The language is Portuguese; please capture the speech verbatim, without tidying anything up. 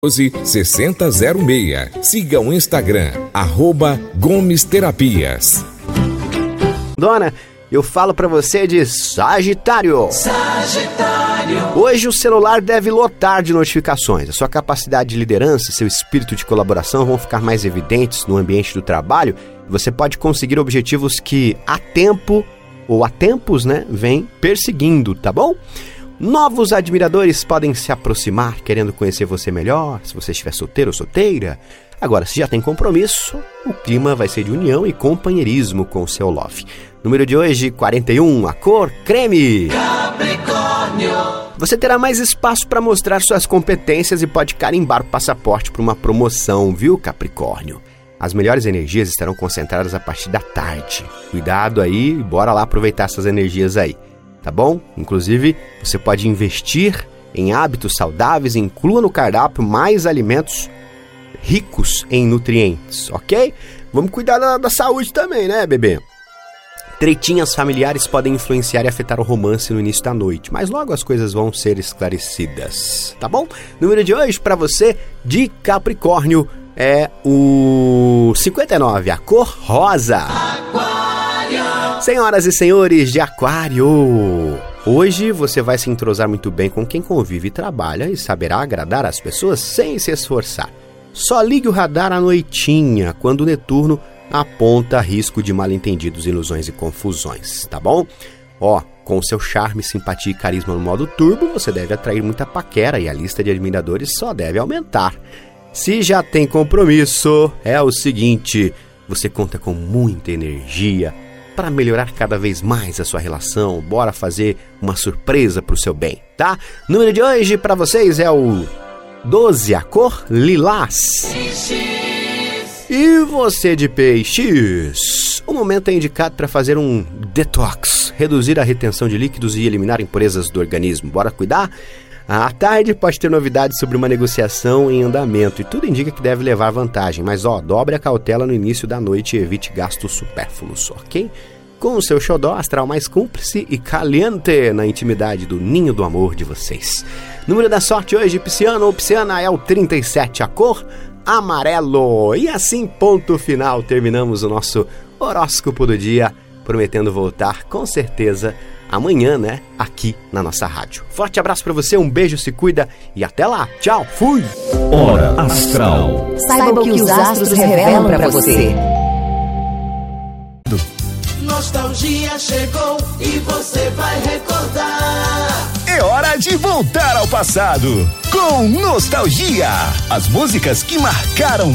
sessenta zero seis. Siga o Instagram, arroba Gomes Terapias. Dona, eu falo pra você de Sagitário. Sagitário. Hoje o celular deve lotar de notificações. A sua capacidade de liderança, seu espírito de colaboração vão ficar mais evidentes no ambiente do trabalho. Você pode conseguir objetivos que há tempo, ou há tempos, né, vem perseguindo, tá bom? Novos admiradores podem se aproximar, querendo conhecer você melhor, se você estiver solteiro ou solteira. Agora, se já tem compromisso, o clima vai ser de união e companheirismo com o seu love. Número de hoje, quarenta e um, a cor creme. Capricórnio. Você terá mais espaço para mostrar suas competências e pode carimbar o passaporte para uma promoção, viu, Capricórnio? As melhores energias estarão concentradas a partir da tarde. Cuidado aí, bora lá aproveitar essas energias aí. Tá bom? Inclusive, você pode investir em hábitos saudáveis e inclua no cardápio mais alimentos ricos em nutrientes, ok? Vamos cuidar da, da saúde também, né, bebê? Tretinhas familiares podem influenciar e afetar o romance no início da noite, mas logo as coisas vão ser esclarecidas, tá bom? Número de hoje para você de Capricórnio é o cinquenta e nove, a cor rosa. Aquário. Senhoras e senhores de Aquário, hoje você vai se entrosar muito bem com quem convive e trabalha e saberá agradar as pessoas sem se esforçar. Só ligue o radar à noitinha, quando o Netuno aponta risco de mal-entendidos, ilusões e confusões, tá bom? Ó, com seu charme, simpatia e carisma no modo turbo, você deve atrair muita paquera e a lista de admiradores só deve aumentar. Se já tem compromisso, é o seguinte, você conta com muita energia para melhorar cada vez mais a sua relação. Bora fazer uma surpresa pro seu bem, tá? Número de hoje para vocês é o doze, a cor lilás. Peixes. E você de peixes? O momento é indicado para fazer um detox, reduzir a retenção de líquidos e eliminar impurezas do organismo. Bora cuidar? À tarde pode ter novidades sobre uma negociação em andamento e tudo indica que deve levar vantagem, mas ó, dobre a cautela no início da noite e evite gastos supérfluos, ok? Com o seu xodó astral mais cúmplice e caliente na intimidade do ninho do amor de vocês. Número da sorte hoje, Pisciano ou Pisciana, é o trinta e sete, a cor amarelo. E assim, ponto final, terminamos o nosso horóscopo do dia, prometendo voltar com certeza amanhã, né, aqui na nossa rádio. Forte abraço pra você, um beijo, se cuida e até lá. Tchau, fui! Hora Astral. Saiba o que os astros revelam pra você. Nostalgia chegou e você vai recordar. É hora de voltar ao passado com Nostalgia. As músicas que marcaram